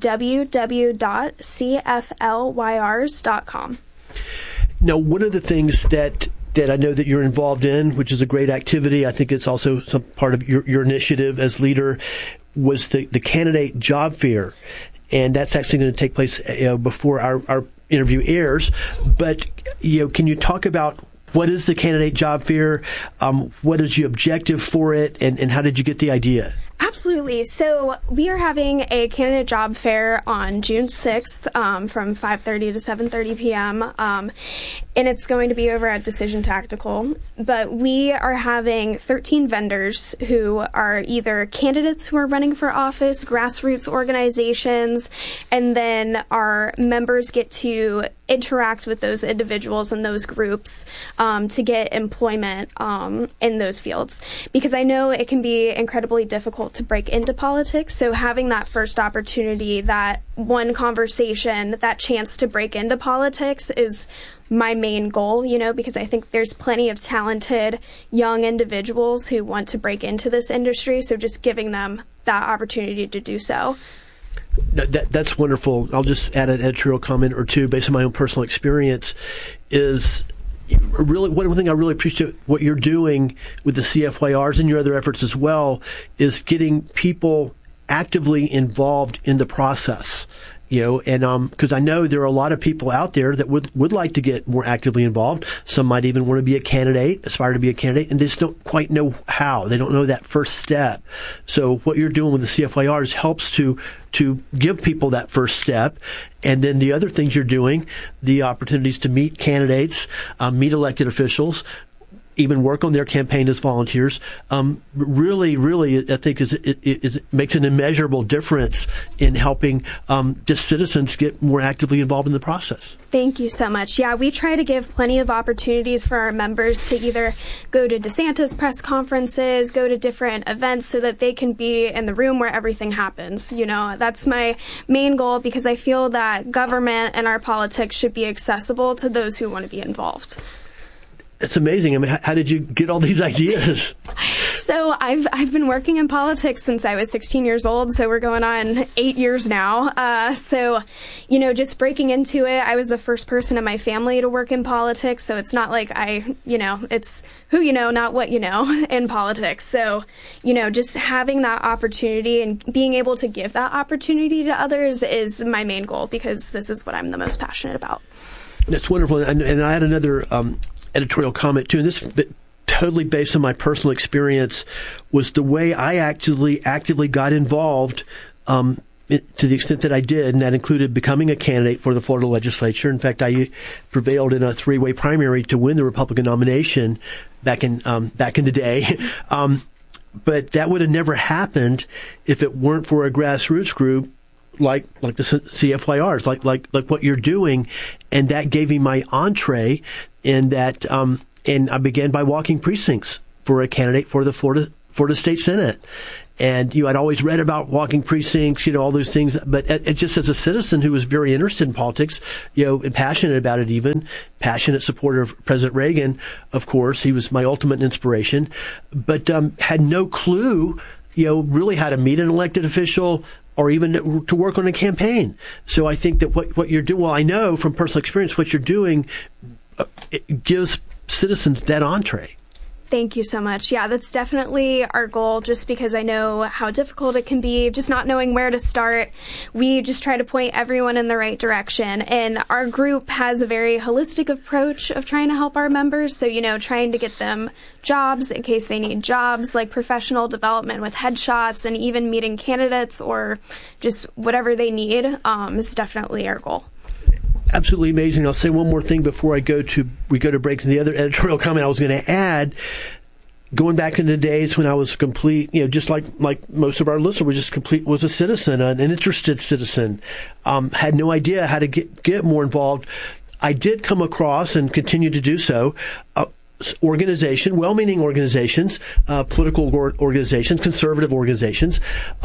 www.cflyrs.com. Now, one of the things that I know that you're involved in, which is a great activity, I think it's also some part of your initiative as leader, was the candidate job fair. And that's actually going to take place before our interview airs. But can you talk about what is the candidate job fair? What is your objective for it, and how did you get the idea? Absolutely. So we are having a candidate job fair on June 6th from 5:30 to 7:30 p.m. And it's going to be over at Decision Tactical. But we are having 13 vendors who are either candidates who are running for office, grassroots organizations, and then our members get to interact with those individuals and those groups to get employment in those fields. Because I know it can be incredibly difficult to break into politics, so having that first opportunity, that one conversation, that chance to break into politics is my main goal, because I think there's plenty of talented young individuals who want to break into this industry, so just giving them that opportunity to do so. That's wonderful. I'll just add an editorial comment or two based on my own personal experience. Is really one thing I really appreciate what you're doing with the CFYRs and your other efforts as well is getting people actively involved in the process. And because I know there are a lot of people out there that would like to get more actively involved. Some might even want to be a candidate, aspire to be a candidate, and they just don't quite know how. They don't know that first step. So what you're doing with the CFYRs helps to give people that first step. And then the other things you're doing, the opportunities to meet candidates, meet elected officials, even work on their campaign as volunteers, really, I think it makes an immeasurable difference in helping just citizens get more actively involved in the process. Thank you so much. Yeah, we try to give plenty of opportunities for our members to either go to DeSantis press conferences, go to different events so that they can be in the room where everything happens. That's my main goal, because I feel that government and our politics should be accessible to those who want to be involved. It's amazing. I mean, how did you get all these ideas? So I've been working in politics since I was 16 years old, so we're going on 8 years now. Just breaking into it, I was the first person in my family to work in politics, so it's not like it's who you know, not what you know in politics. So, just having that opportunity and being able to give that opportunity to others is my main goal, because this is what I'm the most passionate about. That's wonderful. And I had another editorial comment too, and this totally based on my personal experience, was the way I actively got involved to the extent that I did, and that included becoming a candidate for the Florida legislature. In fact, I prevailed in a 3-way primary to win the Republican nomination back in the day. But that would have never happened if it weren't for a grassroots group like the CFYRs, like what you're doing, and that gave me my entree in that. And I began by walking precincts for a candidate for the Florida State Senate. And I'd always read about walking precincts, all those things. But it just as a citizen who was very interested in politics, and passionate about it, even passionate supporter of President Reagan, of course, he was my ultimate inspiration. But had no clue, really how to meet an elected official, or even to work on a campaign. So I think that what you're doing, well, I know from personal experience, what you're doing it gives citizens that entree. Thank you so much. Yeah, that's definitely our goal, just because I know how difficult it can be, just not knowing where to start. We just try to point everyone in the right direction. And our group has a very holistic approach of trying to help our members. So, trying to get them jobs in case they need jobs, like professional development with headshots, and even meeting candidates or just whatever they need is definitely our goal. Absolutely amazing. I'll say one more thing before we go to break. And the other editorial comment I was going to add, going back in the days when I was complete, just like most of our listeners, was a citizen, an interested citizen, had no idea how to get more involved. I did come across, and continue to do so, well-meaning organizations, political organizations, conservative organizations,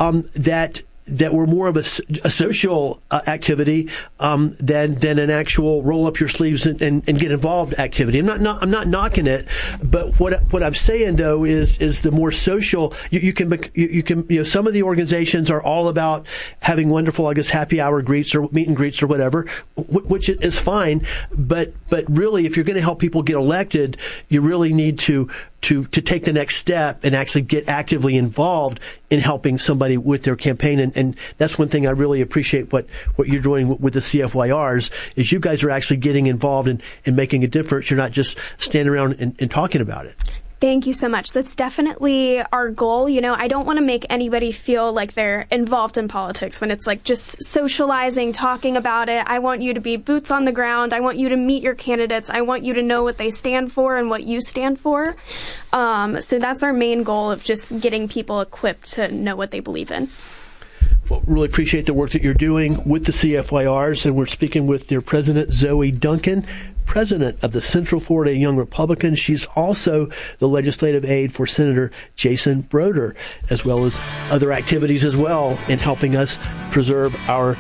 that were more of a social activity than an actual roll up your sleeves and get involved activity. I'm not knocking it, but what I'm saying though is the more social. You can some of the organizations are all about having wonderful, I guess, happy hour greets or meet and greets or whatever, which is fine. But really, if you're going to help people get elected, you really need to take the next step and actually get actively involved in helping somebody with their campaign. And that's one thing I really appreciate what you're doing with the CFYRs, is you guys are actually getting involved and making a difference. You're not just standing around and talking about it. Thank you so much. That's definitely our goal. I don't want to make anybody feel like they're involved in politics when it's like just socializing, talking about it. I want you to be boots on the ground. I want you to meet your candidates. I want you to know what they stand for and what you stand for. So that's our main goal, of just getting people equipped to know what they believe in. Well, really appreciate the work that you're doing with the CFYRs, and we're speaking with their president, Zoe Duncan, president of the Central Florida Young Republicans. She's also the legislative aide for Senator Jason Broder, as well as other activities as well in helping us preserve our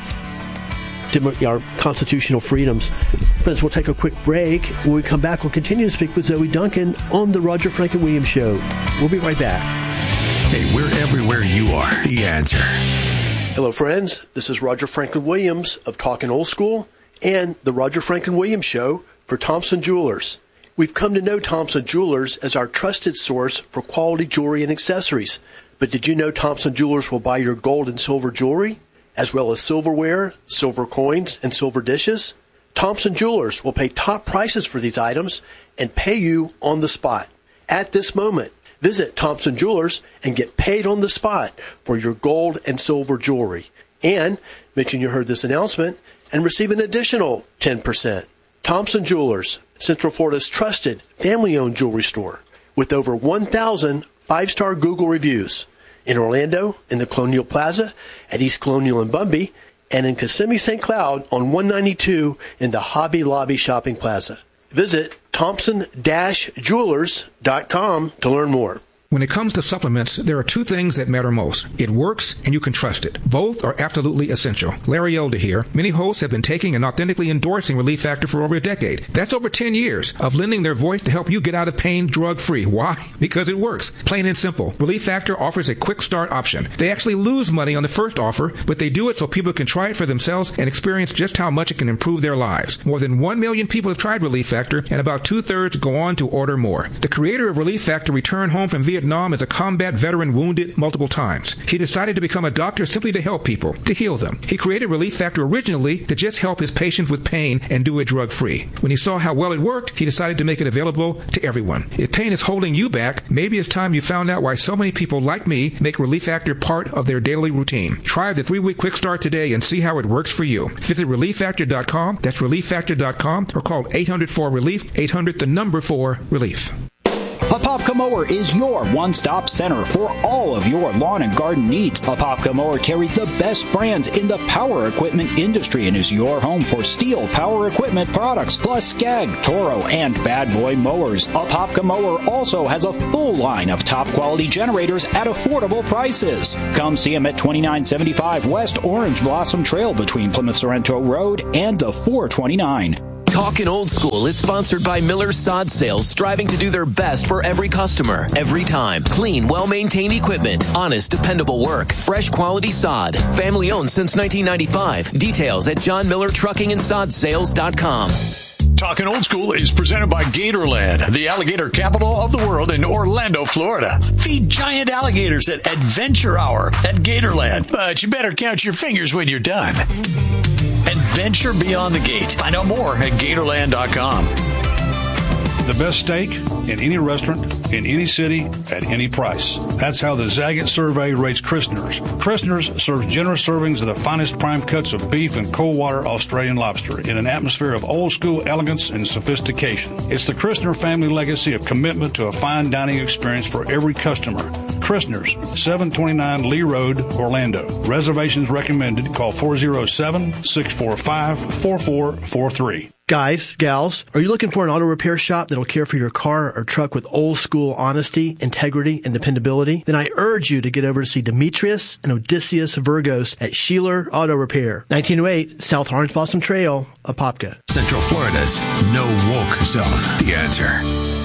constitutional freedoms. Friends, we'll take a quick break. When we come back, we'll continue to speak with Zoe Duncan on the Roger Franklin Williams Show. We'll be right back. Hey, we're everywhere you are. The Answer. Hello, friends. This is Roger Franklin Williams of Talkin' Old School and the Roger Franklin Williams Show for Thompson Jewelers. We've come to know Thompson Jewelers as our trusted source for quality jewelry and accessories. But did you know Thompson Jewelers will buy your gold and silver jewelry, as well as silverware, silver coins, and silver dishes? Thompson Jewelers will pay top prices for these items and pay you on the spot. At this moment, visit Thompson Jewelers and get paid on the spot for your gold and silver jewelry. And mention you heard this announcement and receive an additional 10%. Thompson Jewelers, Central Florida's trusted family-owned jewelry store with over 1,000 5-star Google reviews. In Orlando, in the Colonial Plaza, at East Colonial and Bumby, and in Kissimmee St. Cloud on 192 in the Hobby Lobby Shopping Plaza. Visit Thompson-Jewelers.com to learn more. When it comes to supplements, there are two things that matter most. It works, and you can trust it. Both are absolutely essential. Larry Elder here. Many hosts have been taking and authentically endorsing Relief Factor for over a decade. That's over 10 years of lending their voice to help you get out of pain drug-free. Why? Because it works. Plain and simple. Relief Factor offers a quick start option. They actually lose money on the first offer, but they do it so people can try it for themselves and experience just how much it can improve their lives. More than 1 million people have tried Relief Factor, and about 2/3 go on to order more. The creator of Relief Factor returned home from Vietnam as a combat veteran wounded multiple times. He decided to become a doctor simply to help people, to heal them. He created Relief Factor originally to just help his patients with pain and do it drug-free. When he saw how well it worked, he decided to make it available to everyone. If pain is holding you back, maybe it's time you found out why so many people like me make Relief Factor part of their daily routine. Try the 3-week quick start today and see how it works for you. Visit ReliefFactor.com, that's ReliefFactor.com, or call 800-4-RELIEF, 800-4-RELIEF. Apopka Mower is your one-stop center for all of your lawn and garden needs. Apopka Mower carries the best brands in the power equipment industry and is your home for Steel power equipment products, plus Skag, Toro, and Bad Boy mowers. Apopka Mower also has a full line of top-quality generators at affordable prices. Come see them at 2975 West Orange Blossom Trail between Plymouth Sorrento Road and the 429. Talkin' Old School is sponsored by Miller Sod Sales, striving to do their best for every customer, every time. Clean, well-maintained equipment, honest, dependable work, fresh quality sod, family owned since 1995. Details at johnmillertruckingandsodSales.com. Talkin' Old School is presented by Gatorland, the alligator capital of the world in Orlando, Florida. Feed giant alligators at Adventure Hour at Gatorland, but you better count your fingers when you're done. Adventure beyond the gate. Find out more at Gatorland.com. The best steak in any restaurant, in any city, at any price. That's how the Zagat survey rates Christner's. Christner's serves generous servings of the finest prime cuts of beef and cold water Australian lobster in an atmosphere of old school elegance and sophistication. It's the Christner family legacy of commitment to a fine dining experience for every customer. Christner's, 729 Lee Road, Orlando. Reservations recommended. Call 407-645-4443. Guys, gals, are you looking for an auto repair shop that'll care for your car or truck with old school honesty, integrity, and dependability? Then I urge you to get over to see Demetrius and Odysseus Virgos at Sheeler Auto Repair, 1908 South Orange Blossom Trail, Apopka. Central Florida's no woke zone. The answer.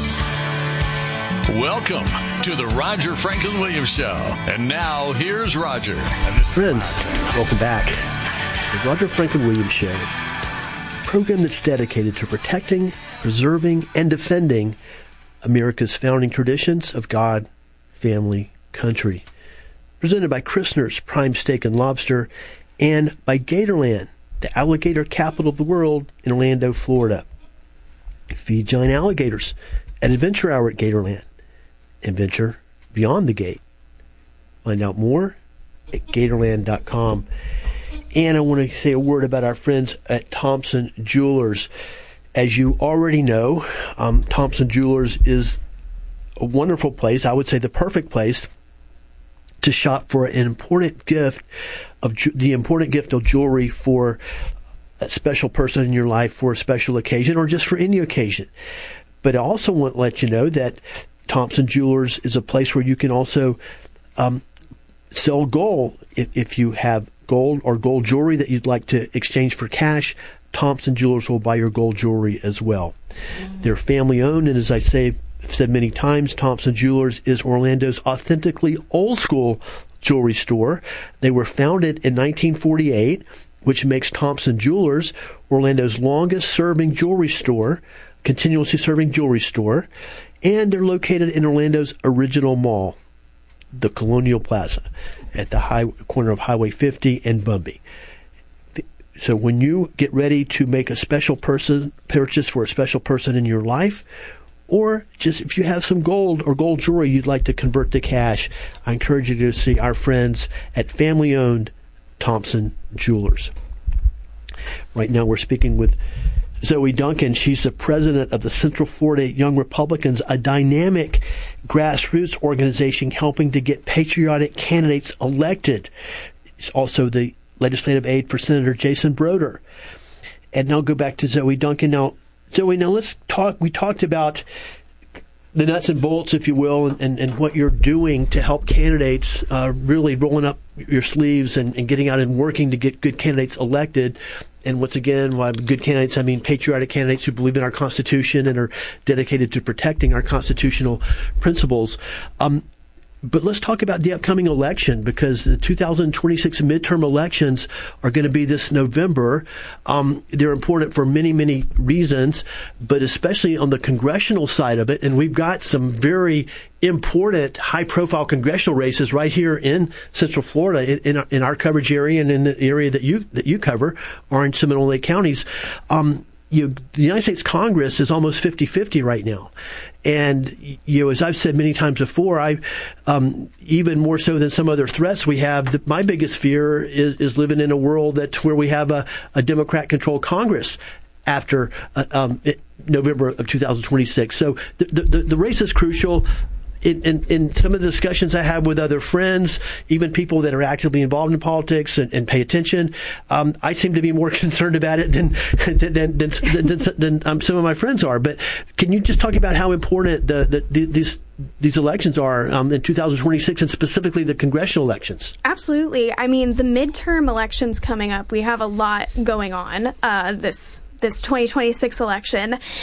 Welcome to the Roger Franklin Williams Show. And now, here's Roger. Friends, welcome back. The Roger Franklin Williams Show, a program that's dedicated to protecting, preserving, and defending America's founding traditions of God, family, country. Presented by Christner's Prime Steak and Lobster and by Gatorland, the alligator capital of the world in Orlando, Florida. Feed giant alligators at Adventure Hour at Gatorland. Adventure beyond the gate. Find out more at Gatorland.com. And I want to say a word about our friends at Thompson Jewelers. As you already know, Thompson Jewelers is a wonderful place. I would say the perfect place to shop for an important gift of jewelry for a special person in your life, for a special occasion, or just for any occasion. But I also want to let you know that Thompson Jewelers is a place where you can also sell gold. If you have gold or gold jewelry that you'd like to exchange for cash, Thompson Jewelers will buy your gold jewelry as well. They're family owned, and as I've said many times, Thompson Jewelers is Orlando's authentically old school jewelry store. They were founded in 1948, which makes Thompson Jewelers Orlando's longest serving jewelry store, continuously serving jewelry store. And they're located in Orlando's original mall, the Colonial Plaza, at the corner of Highway 50 and Bumby. So when you get ready to make a special purchase for a special person in your life, or just if you have some gold or gold jewelry you'd like to convert to cash, I encourage you to see our friends at family-owned Thompson Jewelers. Right now we're speaking with Zoe Duncan. She's the president of the Central Florida Young Republicans, a dynamic grassroots organization helping to get patriotic candidates elected. She's also the legislative aide for Senator Jason Broder. And now go back to Zoe Duncan. Now, Zoe, let's talk. We talked about the nuts and bolts, if you will, and what you're doing to help candidates, really rolling up your sleeves and getting out and working to get good candidates elected. And once again, by good candidates, I mean patriotic candidates who believe in our Constitution and are dedicated to protecting our constitutional principles. But let's talk about the upcoming election, because the 2026 midterm elections are going to be this November. They're important for many, many reasons, but especially on the congressional side of it. And we've got some very important high-profile congressional races right here in Central Florida, in our coverage area and in the area that you cover, Orange, Seminole Lake counties. The United States Congress is almost 50-50 right now. And, as I've said many times before, even more so than some other threats we have, my biggest fear is living in a world where we have a Democrat-controlled Congress after November of 2026. So the race is crucial. In some of the discussions I have with other friends, even people that are actively involved in politics and pay attention, I seem to be more concerned about it than some of my friends are. But can you just talk about how important these elections are in 2026, and specifically the congressional elections? Absolutely. I mean, the midterm elections coming up, we have a lot going on this 2026 election.